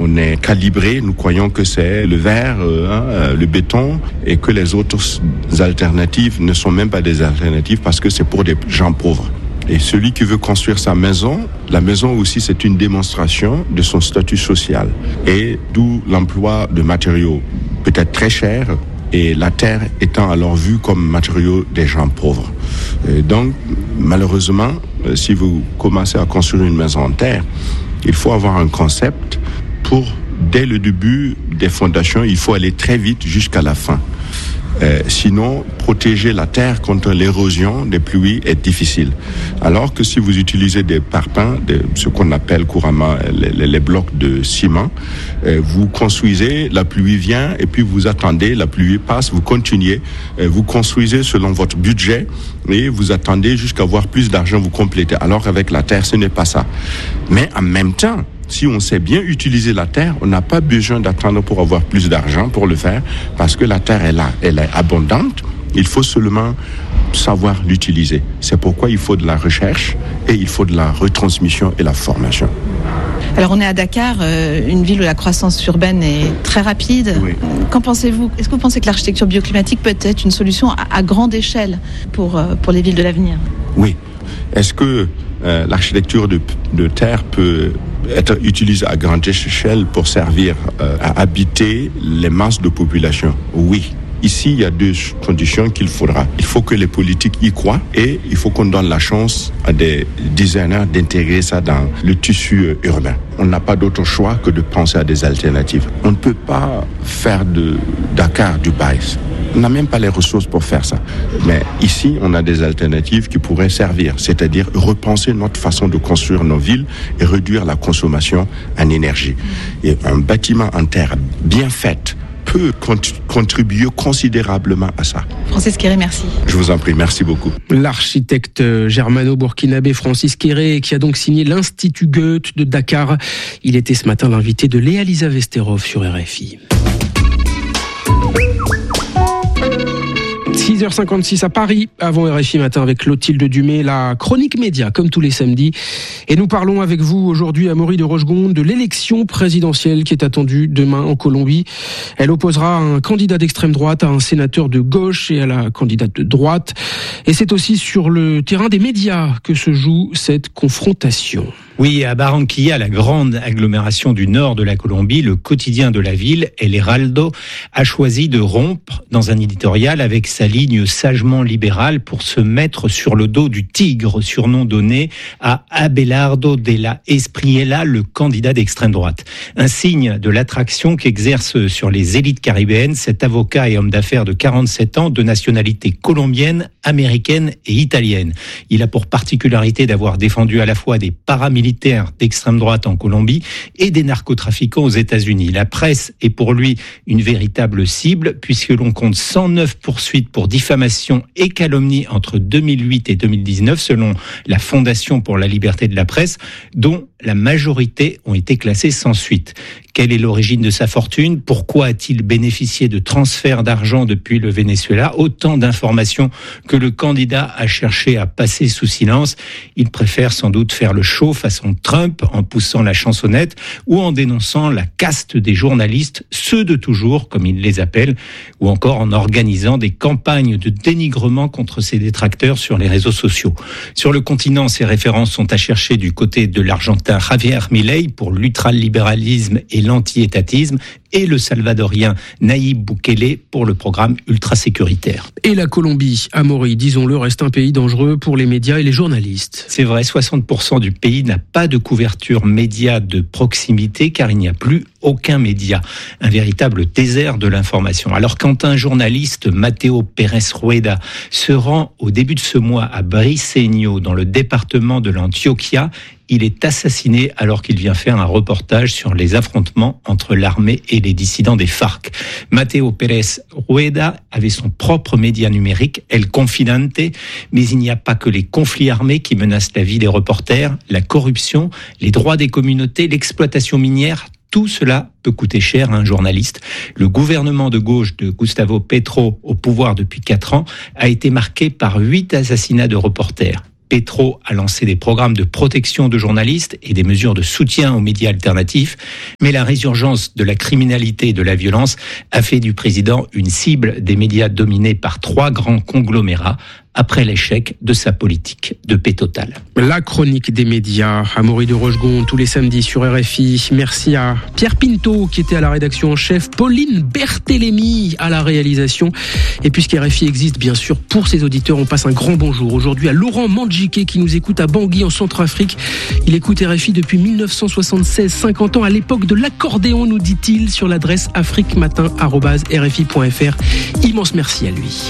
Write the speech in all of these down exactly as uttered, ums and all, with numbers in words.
on est calibré, nous croyons que c'est le verre, euh, hein, le béton, et que les autres alternatives ne sont même pas des alternatives parce que c'est pour des gens pauvres. Et celui qui veut construire sa maison, la maison aussi c'est une démonstration de son statut social. Et d'où l'emploi de matériaux peut-être très chers, et la terre étant alors vue comme matériau des gens pauvres. Et donc, malheureusement, si vous commencez à construire une maison en terre, il faut avoir un concept pour, dès le début des fondations, il faut aller très vite jusqu'à la fin. Euh, sinon, protéger la terre contre l'érosion des pluies est difficile. Alors que si vous utilisez des parpaings, de, ce qu'on appelle couramment les, les, les blocs de ciment, euh, vous construisez, la pluie vient et puis vous attendez, la pluie passe, vous continuez, euh, vous construisez selon votre budget et vous attendez jusqu'à avoir plus d'argent, vous complétez. Alors qu'avec la terre, ce n'est pas ça. Mais en même temps, si on sait bien utiliser la terre, on n'a pas besoin d'attendre pour avoir plus d'argent pour le faire, parce que la terre est là, elle est abondante. Il faut seulement savoir l'utiliser. C'est pourquoi il faut de la recherche et il faut de la retransmission et la formation. Alors on est à Dakar, euh, une ville où la croissance urbaine est très rapide. Oui. Qu'en pensez-vous ? Est-ce que vous pensez que l'architecture bioclimatique peut être une solution à, à grande échelle pour, euh, pour les villes de l'avenir ? Oui. Est-ce que euh, l'architecture de, de terre peut être utilisée à grande échelle pour servir euh, à habiter les masses de population ? Oui. Ici, il y a deux conditions qu'il faudra. Il faut que les politiques y croient et il faut qu'on donne la chance à des designers d'intégrer ça dans le tissu urbain. On n'a pas d'autre choix que de penser à des alternatives. On ne peut pas faire de Dakar Dubaï. On n'a même pas les ressources pour faire ça. Mais ici, on a des alternatives qui pourraient servir, c'est-à-dire repenser notre façon de construire nos villes et réduire la consommation en énergie. Et un bâtiment en terre bien fait peut contribuer considérablement à ça. Francis Kéré, merci. Je vous en prie, merci beaucoup. L'architecte germano-burkinabé Francis Kéré, qui a donc signé l'Institut Goethe de Dakar. Il était ce matin l'invité de Léa-Lisa Vesterov sur R F I. six heures cinquante-six à Paris, avant R F I Matin avec Clotilde Dumay, la chronique média, comme tous les samedis. Et nous parlons avec vous aujourd'hui, Amaury de Rochegonde, de l'élection présidentielle qui est attendue demain en Colombie. Elle opposera un candidat d'extrême droite à un sénateur de gauche et à la candidate de droite. Et c'est aussi sur le terrain des médias que se joue cette confrontation. Oui, à Barranquilla, la grande agglomération du nord de la Colombie, le quotidien de la ville, El Heraldo, a choisi de rompre dans un éditorial avec sa ligne sagement libérale pour se mettre sur le dos du tigre, surnom donné à Abelardo de la Espriella, le candidat d'extrême droite. Un signe de l'attraction qu'exerce sur les élites caribéennes cet avocat et homme d'affaires de quarante-sept ans de nationalité colombienne, américaine et italienne. Il a pour particularité d'avoir défendu à la fois des paramilitaires d'extrême droite en Colombie et des narcotrafiquants aux États-Unis. La presse est pour lui une véritable cible puisque l'on compte cent neuf poursuites pour diffamation et calomnie entre deux mille huit et deux mille dix-neuf selon la Fondation pour la liberté de la presse, dont la majorité ont été classées sans suite. Quelle est l'origine de sa fortune ? Pourquoi a-t-il bénéficié de transferts d'argent depuis le Venezuela ? Autant d'informations que le candidat a cherché à passer sous silence. Il préfère sans doute faire le show façon Trump en poussant la chansonnette ou en dénonçant la caste des journalistes, ceux de toujours comme il les appelle, ou encore en organisant des campagnes de dénigrement contre ses détracteurs sur les réseaux sociaux. Sur le continent, ces références sont à chercher du côté de l'Argentin Javier Milei pour l'ultralibéralisme et l'anti-étatisme et le salvadorien Nayib Bukele pour le programme ultra-sécuritaire. Et la Colombie, Amaury, disons-le, reste un pays dangereux pour les médias et les journalistes. C'est vrai, soixante pour cent du pays n'a pas de couverture média de proximité car il n'y a plus aucun média. Un véritable désert de l'information. Alors quand un journaliste, Mateo Pérez Rueda, se rend au début de ce mois à Briceño, dans le département de l'Antioquia, il est assassiné alors qu'il vient faire un reportage sur les affrontements entre l'armée et les dissidents des FARC. Mateo Pérez Rueda avait son propre média numérique, El Confidente, mais il n'y a pas que les conflits armés qui menacent la vie des reporters, la corruption, les droits des communautés, l'exploitation minière. Tout cela peut coûter cher à un journaliste. Le gouvernement de gauche de Gustavo Petro, au pouvoir depuis quatre ans, a été marqué par huit assassinats de reporters. Petro a lancé des programmes de protection de journalistes et des mesures de soutien aux médias alternatifs, mais la résurgence de la criminalité et de la violence a fait du président une cible des médias dominés par trois grands conglomérats après l'échec de sa politique de paix totale. La chronique des médias, Amaury de Rochegonde, tous les samedis sur R F I. Merci à Pierre Pinto qui était à la rédaction en chef, Pauline Berthélémy à la réalisation. Et puisque R F I existe bien sûr pour ses auditeurs, on passe un grand bonjour aujourd'hui à Laurent Mandjiké qui nous écoute à Bangui en Centrafrique. Il écoute R F I depuis dix-neuf cent soixante-seize, cinquante ans à l'époque de l'accordéon, nous dit-il, sur l'adresse afriquematin arobase r f i point f r. Immense merci à lui.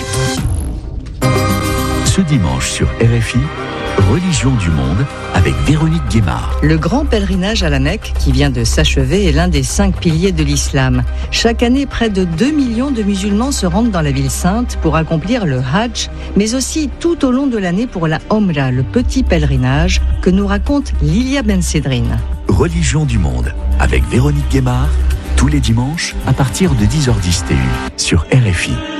Ce dimanche sur R F I, Religion du monde avec Véronique Guémard. Le grand pèlerinage à la Mecque qui vient de s'achever est l'un des cinq piliers de l'islam. Chaque année, près de deux millions de musulmans se rendent dans la ville sainte pour accomplir le Hajj, mais aussi tout au long de l'année pour la Omra, le petit pèlerinage que nous raconte Lilia Ben-Sedrine. Religion du monde avec Véronique Guémard, tous les dimanches à partir de dix heures dix T U sur R F I.